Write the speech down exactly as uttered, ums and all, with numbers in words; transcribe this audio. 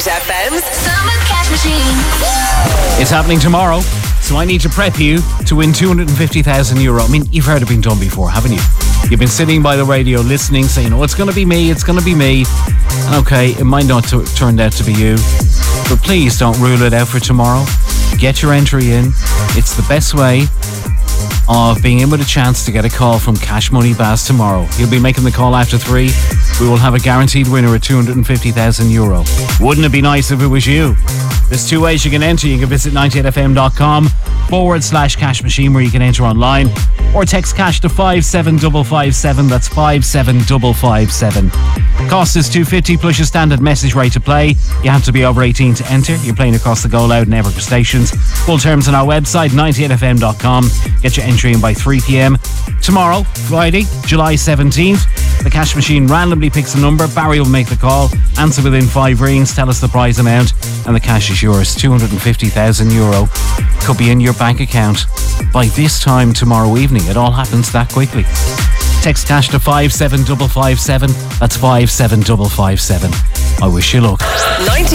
Night F M's Summer Cash Machine. It's happening tomorrow, so I need to prep you to win two hundred fifty thousand euro. I mean, you've heard it being done before, haven't you? You've been sitting by the radio listening, saying, oh, it's going to be me, it's going to be me. And okay, it might not t- turned out to be you, but please don't rule it out for tomorrow. Get your entry in. It's the best way of being in with a chance to get a call from Cash Money Baz tomorrow. He'll be making the call after three. We will have a guaranteed winner at two hundred fifty thousand euro. Wouldn't it be nice if it was you? There's two ways you can enter. You can visit ninety-eight f m dot com forward slash cash machine where you can enter online, or text cash to five seven five five seven. That's five seven five five seven. Cost is two hundred fifty plus your standard message rate to play. You have to be over eighteen to enter. You're playing across the Go Loud and Everest stations. Full terms on our website, ninety-eight f m dot com. Get your entry in by three p.m. Tomorrow, Friday, July seventeenth, the Cash Machine randomly picks a number. Barry will make the call, answer within five rings, tell us the prize amount, and the cash is yours. two hundred fifty thousand euro could be in your bank account by this time tomorrow evening. It all happens that quickly. Text cash to five seven five five seven. That's five seven five five seven. I wish you luck.